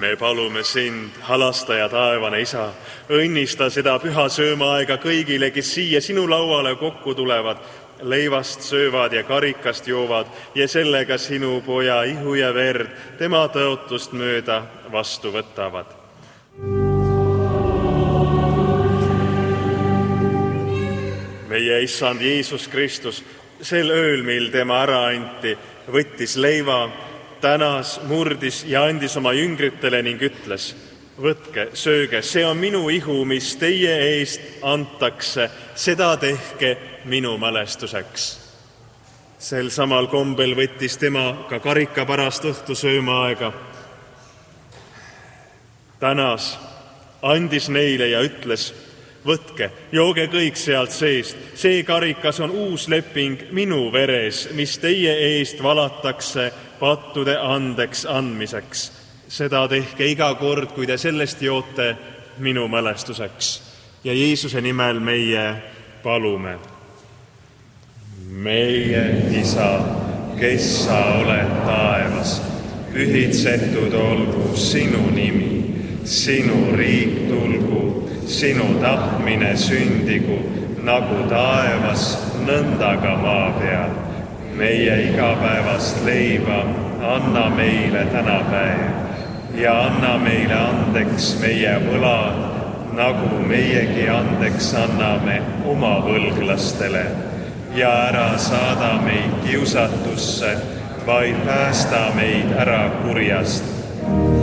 Me palume sind, halastaja taevane Isa, õnnista seda püha söömaaega kõigile, kes siia sinu lauale kokku tulevad, leivast söövad ja karikast joovad ja sellega sinu poja ihu ja verd tema tõotust mööda vastu võtavad. Meie issand Jeesus Kristus, sel ööl, mil tema ära anti, võttis leiva, tänas, murdis ja andis oma jüngritele ning ütles: võtke, sööge, see on minu ihu, mis teie eest antakse, seda tehke minu mälestuseks. Sel samal kombel võttis tema ka karika pärast õhtusöömaaega, tänas, andis neile ja ütles: võtke, jooge kõik sealt seest, see karikas on uus leping minu veres, mis teie eest valatakse pattude andeks andmiseks. Seda tehke iga kord, kui te sellest joote, minu mälestuseks. Ja Jeesuse nimel meie palume. Meie Isa, kes sa oled taevas, pühitsetud olgu sinu nimi, sinu riik tulgu, sinu tahtmine sündigu, nagu taevas, nõnda ka maa peal. Meie igapäevast leiba anna meile täna päev ja anna meile andeks meie võlad, nagu meiegi andeks anname oma võlglastele. Ja ära saada meid kiusatusse, vaid päästa meid ära kurjast.